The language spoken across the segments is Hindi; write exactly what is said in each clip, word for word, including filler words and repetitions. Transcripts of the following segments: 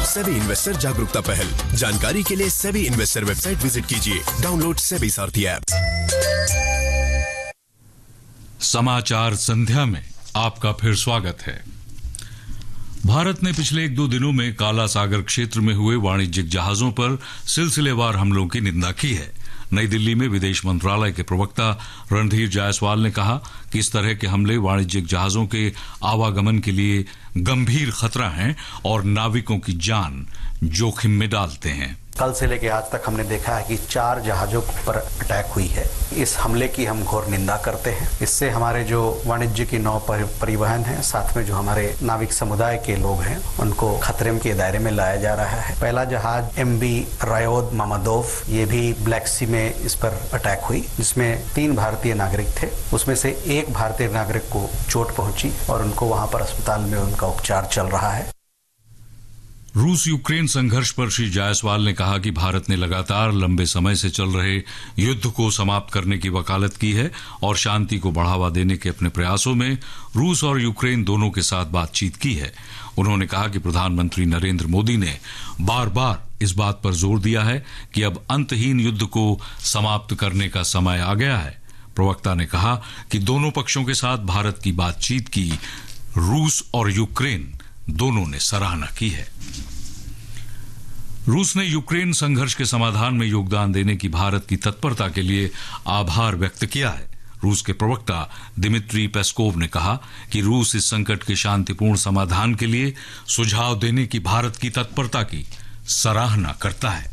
सेबी इन्वेस्टर जागरूकता पहल। जानकारी के लिए सेबी इन्वेस्टर वेबसाइट विजिट कीजिए। डाउनलोड सेबी सारथी ऐप। समाचार संध्या में आपका फिर स्वागत है। भारत ने पिछले एक दो दिनों में काला सागर क्षेत्र में हुए वाणिज्यिक जहाजों पर सिलसिलेवार हमलों की निंदा की है। नई दिल्ली में विदेश मंत्रालय के प्रवक्ता रणधीर जायसवाल ने कहा कि इस तरह के हमले वाणिज्यिक जहाजों के आवागमन के लिए गंभीर खतरा हैं और नाविकों की जान जोखिम में डालते हैं। कल से लेकर आज तक हमने देखा है कि चार जहाजों पर अटैक हुई है। इस हमले की हम घोर निंदा करते हैं। इससे हमारे जो वाणिज्य की नौ परिवहन है, साथ में जो हमारे नाविक समुदाय के लोग हैं, उनको खतरे के दायरे में लाया जा रहा है। पहला जहाज एम बी रायोद मामादोव, ये भी ब्लैक सी में इस पर अटैक हुई, जिसमें तीन भारतीय नागरिक थे। उसमें से एक भारतीय नागरिक को चोट पहुंची और उनको वहां पर अस्पताल में उनका उपचार चल रहा है। रूस यूक्रेन संघर्ष पर श्री जायसवाल ने कहा कि भारत ने लगातार लंबे समय से चल रहे युद्ध को समाप्त करने की वकालत की है और शांति को बढ़ावा देने के अपने प्रयासों में रूस और यूक्रेन दोनों के साथ बातचीत की है। उन्होंने कहा कि प्रधानमंत्री नरेंद्र मोदी ने बार बार इस बात पर जोर दिया है कि अब अंतहीन युद्ध को समाप्त करने का समय आ गया है। प्रवक्ता ने कहा कि दोनों पक्षों के साथ भारत की बातचीत की रूस और यूक्रेन दोनों ने सराहना की है। रूस ने यूक्रेन संघर्ष के समाधान में योगदान देने की भारत की तत्परता के लिए आभार व्यक्त किया है। रूस के प्रवक्ता दिमित्री पेस्कोव ने कहा कि रूस इस संकट के शांतिपूर्ण समाधान के लिए सुझाव देने की भारत की तत्परता की सराहना करता है।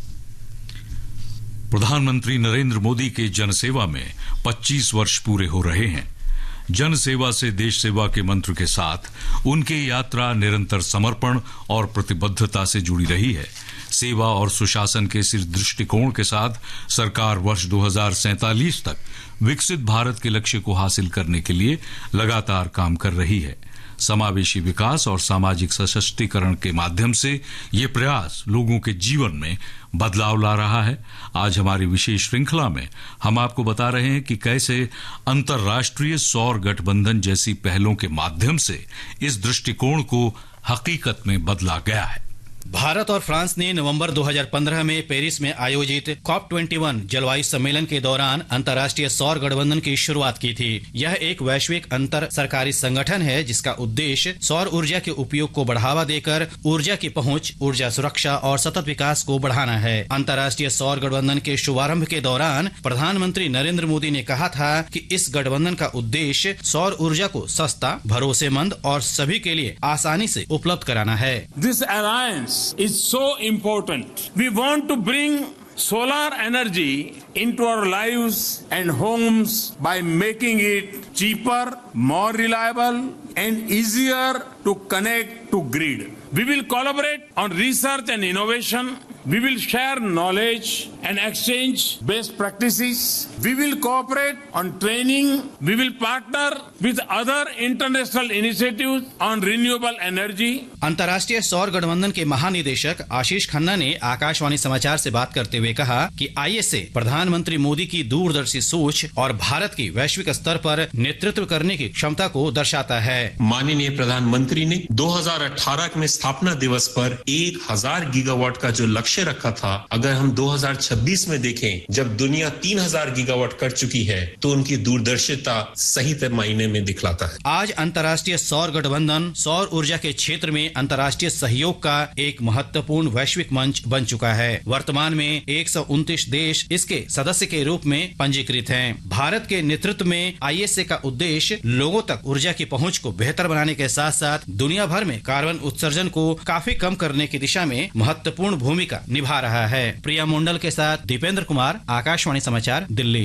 प्रधानमंत्री नरेंद्र मोदी के जनसेवा में पच्चीस वर्ष पूरे हो रहे हैं। जन सेवा से देश सेवा के मंत्र के साथ उनकी यात्रा निरंतर समर्पण और प्रतिबद्धता से जुड़ी रही है। सेवा और सुशासन के इस दृष्टिकोण के साथ सरकार वर्ष दो हज़ार सैंतालीस तक विकसित भारत के लक्ष्य को हासिल करने के लिए लगातार काम कर रही है। समावेशी विकास और सामाजिक सशक्तिकरण के माध्यम से ये प्रयास लोगों के जीवन में बदलाव ला रहा है। आज हमारी विशेष श्रृंखला में हम आपको बता रहे हैं कि कैसे अंतर्राष्ट्रीय सौर गठबंधन जैसी पहलों के माध्यम से इस दृष्टिकोण को हकीकत में बदला गया है। भारत और फ्रांस ने नवंबर दो हज़ार पंद्रह में पेरिस में आयोजित कॉप इक्कीस जलवायु सम्मेलन के दौरान अंतर्राष्ट्रीय सौर गठबंधन की शुरुआत की थी। यह एक वैश्विक अंतर सरकारी संगठन है जिसका उद्देश्य सौर ऊर्जा के उपयोग को बढ़ावा देकर ऊर्जा की पहुंच, ऊर्जा सुरक्षा और सतत विकास को बढ़ाना है। अंतर्राष्ट्रीय सौर गठबंधन के शुभारंभ के दौरान प्रधानमंत्री नरेंद्र मोदी ने कहा था कि इस गठबंधन का उद्देश्य सौर ऊर्जा को सस्ता, भरोसेमंद और सभी के लिए आसानी से उपलब्ध कराना है। This alliance is so important. We want to bring solar energy into our lives and homes by making it cheaper, more reliable and easier to connect to grid. We will collaborate on research and innovation. We will share knowledge and exchange best practices. We will cooperate on training. We will partner with other international initiatives on renewable energy. अंतर्राष्ट्रीय सौर गठबंधन के महानिदेशक आशीष खन्ना ने आकाशवाणी समाचार से बात करते हुए कहा कि आईएसए प्रधानमंत्री मोदी की दूरदर्शी सोच और भारत की वैश्विक स्तर पर नेतृत्व करने की क्षमता को दर्शाता है। माननीय प्रधानमंत्री ने दो हज़ार अठारह में स्थापना दिवस पर एक हजार गीगावाट का जो लक्ष्य रखा था, अगर हम दो हज़ार छब्बीस में देखें जब दुनिया तीन हज़ार गीगावाट कर चुकी है तो उनकी दूरदर्शिता सही मायने में दिखलाता है। आज अंतर्राष्ट्रीय सौर गठबंधन सौर ऊर्जा के क्षेत्र में अंतर्राष्ट्रीय सहयोग का एक महत्वपूर्ण वैश्विक मंच बन चुका है। वर्तमान में एक सौ उनतीस देश इसके सदस्य के रूप में पंजीकृत हैं। भारत के नेतृत्व में आईएसए का उद्देश्य लोगों तक ऊर्जा की पहुंच को बेहतर बनाने के साथ साथ दुनिया भर में कार्बन उत्सर्जन को काफी कम करने की दिशा में महत्वपूर्ण भूमिका निभा रहा है। प्रिया मंडल के साथ दीपेंद्र कुमार, आकाशवाणी समाचार, दिल्ली।